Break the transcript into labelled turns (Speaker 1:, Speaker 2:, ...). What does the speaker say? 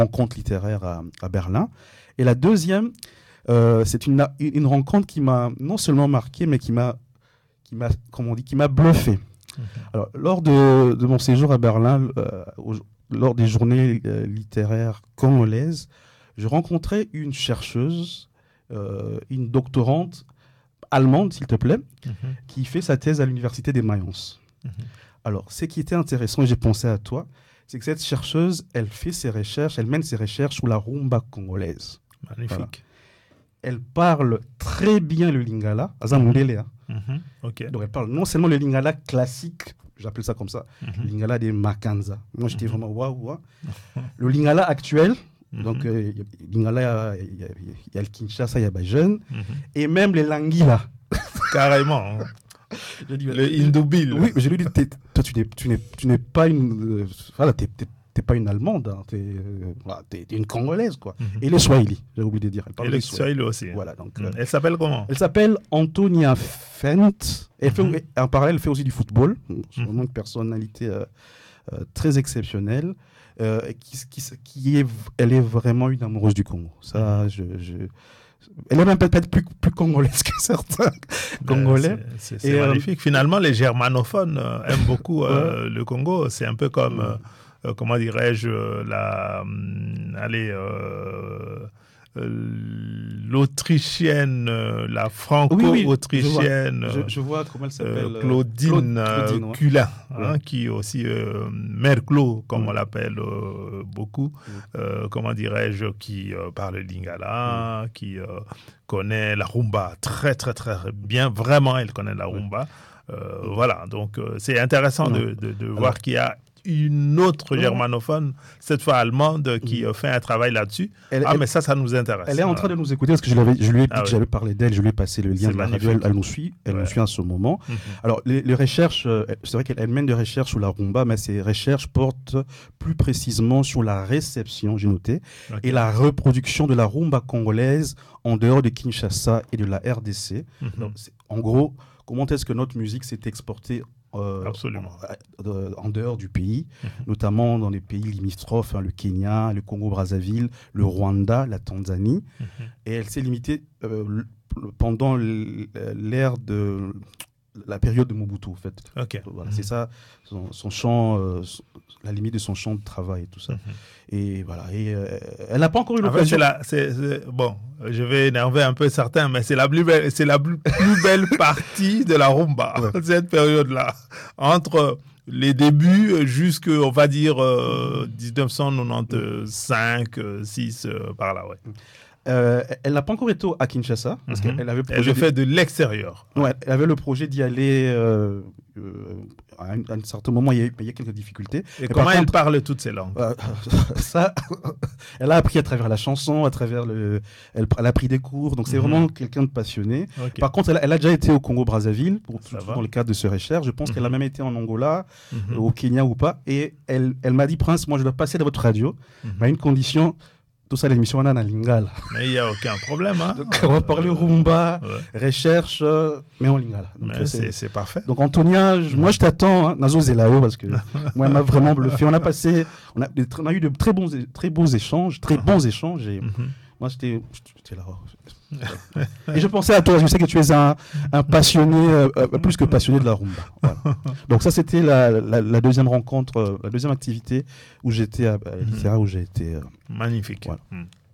Speaker 1: rencontre littéraire à Berlin. Et la deuxième, c'est une rencontre qui m'a non seulement marqué, mais qui m'a bluffé. Alors, lors de mon séjour à Berlin, lors des journées littéraires congolaises, je rencontrais une chercheuse, une doctorante allemande, s'il te plaît, qui fait sa thèse à l'université des Mayence. Alors, ce qui était intéressant, et j'ai pensé à toi, c'est que cette chercheuse, elle mène ses recherches sous la rumba congolaise.
Speaker 2: Magnifique.
Speaker 1: Voilà. Elle parle très bien le lingala, Azamundele.
Speaker 2: Okay.
Speaker 1: Donc elle parle non seulement le lingala classique, j'appelle ça comme ça, le lingala des Makanza. Moi j'étais vraiment waouh. Le lingala actuel, donc lingala, il y a le Kinshasa, il y a Bajen, et même les Langila.
Speaker 2: Carrément. Le Indoubil.
Speaker 1: Oui, je lui ai dit, toi tu n'es pas une, voilà, t'es pas une Allemande, hein, t'es une Congolaise, quoi. Et les Swahili, j'ai oublié de dire.
Speaker 2: Et les Swahili aussi.
Speaker 1: Voilà, donc,
Speaker 2: elle s'appelle comment?
Speaker 1: Elle s'appelle Antonia Fent. En parallèle, elle fait aussi du football. C'est vraiment une personnalité très exceptionnelle. Elle est vraiment une amoureuse du Congo. Ça, elle est même peut-être plus congolaise que certains Congolais.
Speaker 2: C'est magnifique. Finalement, les germanophones aiment beaucoup le Congo. C'est un peu comme, comment dirais-je, l'autrichienne, la franco-autrichienne,
Speaker 1: je vois comment elle s'appelle,
Speaker 2: Claudine Culin, qui est aussi Mère Clo, comme on l'appelle beaucoup, comment dirais-je, qui parle lingala, qui connaît la rumba très très très bien, vraiment elle connaît la rumba. Voilà, donc c'est intéressant de voir qu'il y a une autre germanophone, cette fois allemande, qui fait un travail là-dessus. Mais ça nous intéresse.
Speaker 1: Elle est en train de nous écouter parce que je lui ai dit que j'allais parler d'elle, je lui ai passé le lien de la radio, elle nous suit en ce moment. Alors, les recherches, c'est vrai qu'elle mène des recherches sur la rumba, mais ces recherches portent plus précisément sur la réception, j'ai noté, et la reproduction de la rumba congolaise en dehors de Kinshasa et de la RDC. Donc, en gros, comment est-ce que notre musique s'est exportée en dehors du pays, notamment dans les pays limitrophes, le Kenya, le Congo-Brazzaville, le Rwanda, la Tanzanie. Et elle s'est limitée pendant l'ère de la période de Mobutu, en fait. Voilà, c'est ça, son champ, la limite de son champ de travail et tout ça. Et voilà, elle n'a pas encore eu l'occasion.
Speaker 2: Bon, je vais énerver un peu certains, mais c'est la plus belle partie de la rumba, cette période-là. Entre les débuts jusqu'à, on va dire, 1995, 6 par là,
Speaker 1: elle n'a pas encore été à Kinshasa parce qu'elle avait
Speaker 2: elle fait de l'extérieur.
Speaker 1: Ouais, elle avait le projet d'y aller à un certain moment. Il y a quelques difficultés.
Speaker 2: Et comment elle parle toutes ces langues?
Speaker 1: Ça, elle a appris à travers la chanson, à travers elle a pris des cours. Donc c'est vraiment quelqu'un de passionné. Par contre, elle a déjà été au Congo-Brazzaville dans le cadre de ce recherche. Je pense qu'elle a même été en Angola, au Kenya ou pas. Et elle m'a dit, Prince, moi je dois passer dans votre radio, mais à une condition. Tout ça, l'émission on a en lingala.
Speaker 2: Mais il n'y a aucun problème.
Speaker 1: Donc, on va parler rumba, recherche, mais en lingala. Donc,
Speaker 2: c'est parfait.
Speaker 1: Donc, Antonia, moi, je t'attends, Nazo Zelao, parce que moi, elle m'a vraiment bluffé. On a eu de très beaux échanges, très bons échanges. Et moi, j'étais là. Et je pensais à toi, je sais que tu es un passionné, plus que passionné de la rumba. Voilà. Donc ça, c'était la deuxième rencontre, la deuxième activité où j'étais à l'ITERA, où j'ai été...
Speaker 2: Magnifique.
Speaker 1: Voilà.